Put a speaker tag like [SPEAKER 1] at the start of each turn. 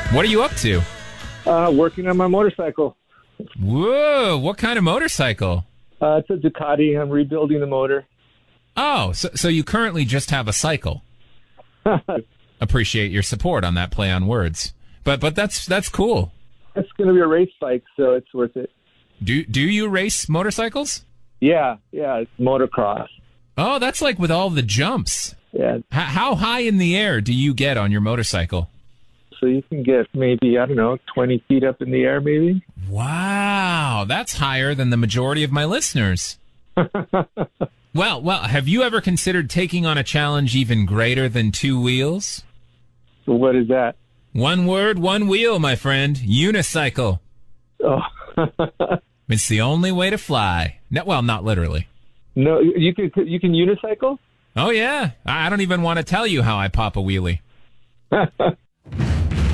[SPEAKER 1] What are you up to?
[SPEAKER 2] Working on my motorcycle.
[SPEAKER 1] Whoa, what kind of motorcycle?
[SPEAKER 2] It's a Ducati. I'm rebuilding the motor.
[SPEAKER 1] Oh, so you currently just have a cycle. Appreciate your support on that play on words. But that's cool.
[SPEAKER 2] It's going to be a race bike, so it's worth it.
[SPEAKER 1] Do you race motorcycles?
[SPEAKER 2] Yeah, it's motocross.
[SPEAKER 1] Oh, that's like with all the jumps.
[SPEAKER 2] Yeah.
[SPEAKER 1] How high in the air do you get on your motorcycle?
[SPEAKER 2] So you can get maybe, 20 feet up in the air, maybe.
[SPEAKER 1] Wow, that's higher than the majority of my listeners. Well, have you ever considered taking on a challenge even greater than 2 wheels?
[SPEAKER 2] So what is that?
[SPEAKER 1] One word, one wheel, my friend. Unicycle.
[SPEAKER 2] Oh.
[SPEAKER 1] It's the only way to fly. No, well, not literally.
[SPEAKER 2] No, you can unicycle?
[SPEAKER 1] Oh, yeah. I don't even want to tell you how I pop a wheelie.